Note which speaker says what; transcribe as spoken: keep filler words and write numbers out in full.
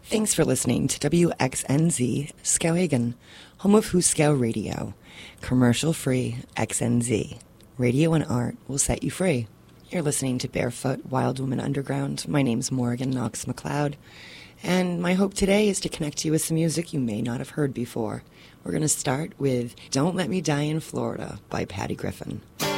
Speaker 1: Thanks for listening to W X N Z Skowhegan, home of Hooskow Radio. Commercial-free X N Z. Radio and art will set you free. You're listening to Barefoot Wild Woman Underground. My name's Morgan Knox McLeod, and my hope today is to connect you with some music you may not have heard before. We're going to start with Don't Let Me Die in Florida by Patty Griffin.